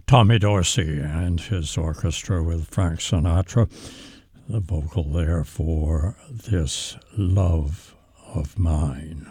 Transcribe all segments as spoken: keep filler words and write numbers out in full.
Tommy Dorsey and his orchestra with Frank Sinatra. The vocal there for This Love of Mine.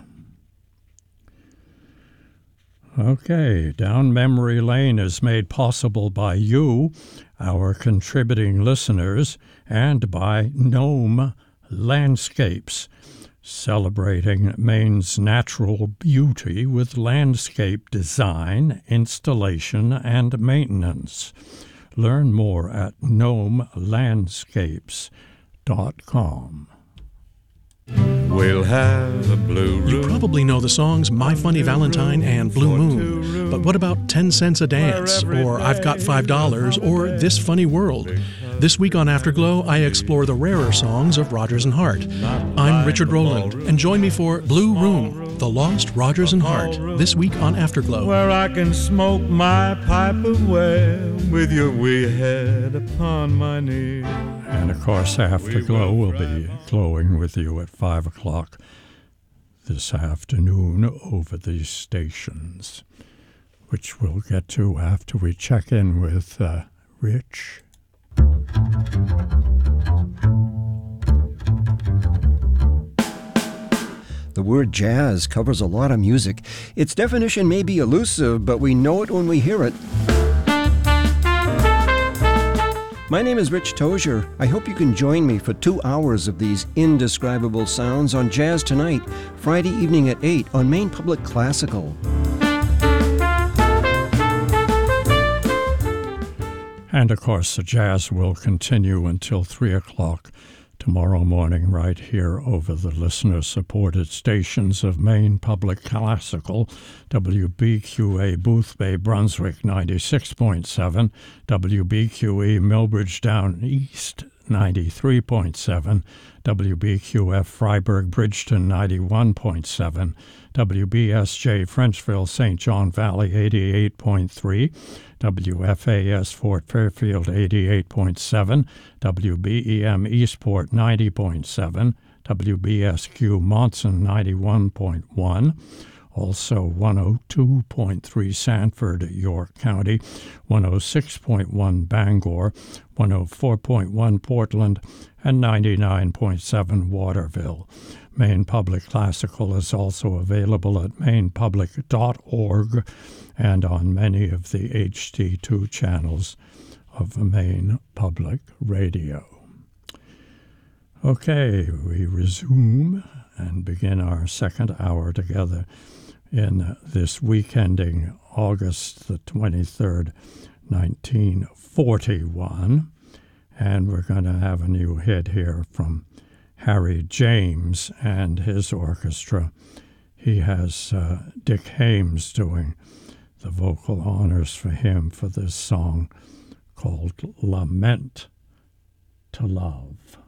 Okay, Down Memory Lane is made possible by you, our contributing listeners, and by Gnome Landscapes, celebrating Maine's natural beauty with landscape design, installation, and maintenance. Learn more at gnome landscapes dot com. We'll have a blue room. You probably know the songs My Funny Valentine and Blue Moon, but what about ten cents a Dance, or I've Got five dollars, or This Funny World? This week on Afterglow, I explore the rarer songs of Rodgers and Hart. I'm Richard Rowland, and join me for Blue Room, The Lost Rodgers and Hart, this week on Afterglow. Where I can smoke my pipe away with your wee head upon my knee. And of course, Afterglow will be glowing with you at five o'clock this afternoon over these stations, which we'll get to after we check in with uh, Rich. The word jazz covers a lot of music. Its definition may be elusive, but we know it when we hear it. My name is Rich Tozier. I hope you can join me for two hours of these indescribable sounds on Jazz Tonight, Friday evening at eight on Maine Public Classical. And of course, the jazz will continue until three o'clock tomorrow morning right here over the listener-supported stations of Maine Public Classical, W B Q A Boothbay, Brunswick ninety-six point seven, W B Q E Millbridge Down East ninety-three point seven, W B Q F Freiburg Bridgeton ninety-one point seven, W B S J Frenchville Saint John Valley eighty-eight point three, W F A S Fort Fairfield eighty-eight point seven, W B E M Eastport ninety point seven, W B S Q Monson ninety-one point one, also one oh two point three Sanford, York County, one oh six point one Bangor, one oh four point one Portland, and ninety-nine point seven Waterville. Maine Public Classical is also available at maine public dot org and on many of the H D two channels of Maine Public Radio. Okay, we resume and begin our second hour together in this week ending August the twenty-third, nineteen forty-one. And we're going to have a new hit here from Harry James and his orchestra. He has uh, Dick Hames doing the vocal honors for him for this song called Lament to Love.